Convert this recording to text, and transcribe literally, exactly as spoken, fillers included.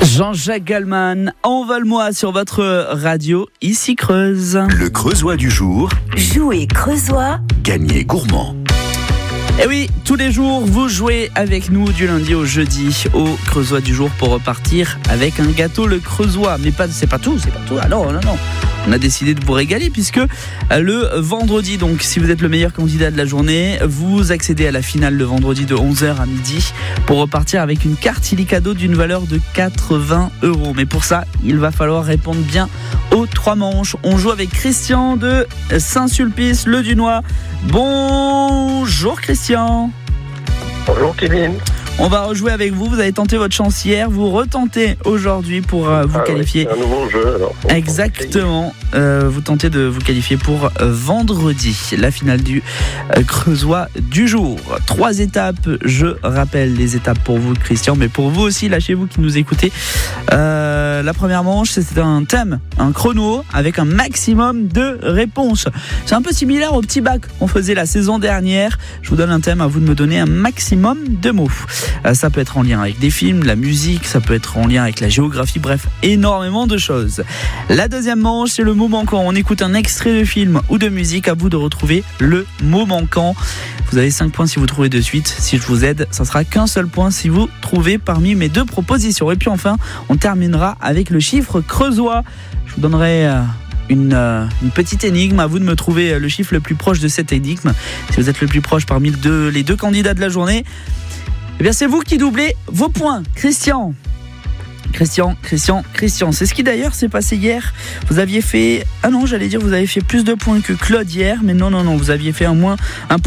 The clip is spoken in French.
Jean-Jacques Goldman, envole-moi sur votre radio, ici Creuse. Le Creusois du jour. Jouer Creusois. Gagner gourmand. Et oui, tous les jours, vous jouez avec nous du lundi au jeudi au Creusois du jour pour repartir avec un gâteau le Creusois. Mais pas, c'est pas tout, c'est pas tout. Ah non, non, non. On a décidé de vous régaler puisque le vendredi, donc si vous êtes le meilleur candidat de la journée, vous accédez à la finale le vendredi de onze heures à midi pour repartir avec une carte illicadeau d'une valeur de quatre-vingts euros. Mais pour ça, il va falloir répondre bien aux trois manches. On joue avec Christian de Saint-Sulpice, le Dunois. Bonjour Christian. Bonjour Kevin. On va rejouer avec vous, vous avez tenté votre chance hier, vous retentez aujourd'hui pour euh, vous ah qualifier. Oui, c'est un nouveau jeu alors. Exactement, euh, vous tentez de vous qualifier pour euh, vendredi, la finale du euh, Creusois du jour. Trois étapes, je rappelle les étapes pour vous Christian, mais pour vous aussi, lâchez-vous qui nous écoutez. Euh, la première manche, c'est un thème, un chrono avec un maximum de réponses. C'est un peu similaire au petit bac qu'on faisait la saison dernière. Je vous donne un thème, à vous de me donner un maximum de mots. Ça peut être en lien avec des films, la musique, ça peut être en lien avec la géographie, bref, énormément de choses. La deuxième manche, c'est le mot manquant. On écoute un extrait de film ou de musique, à vous de retrouver le mot manquant. Vous avez cinq points si vous trouvez de suite. Si je vous aide, ça sera qu'un seul point si vous trouvez parmi mes deux propositions. Et puis enfin, on terminera avec le chiffre creusois. Je vous donnerai Une, euh, une petite énigme, à vous de me trouver le chiffre le plus proche de cette énigme. Si vous êtes le plus proche parmi le deux, les deux candidats de la journée, eh bien c'est vous qui doublez vos points. Christian Christian, Christian, Christian. C'est ce qui d'ailleurs s'est passé hier. Vous aviez fait... Ah non, j'allais dire vous avez fait plus de points que Claude hier, mais non, non, non, vous aviez fait un moins... Un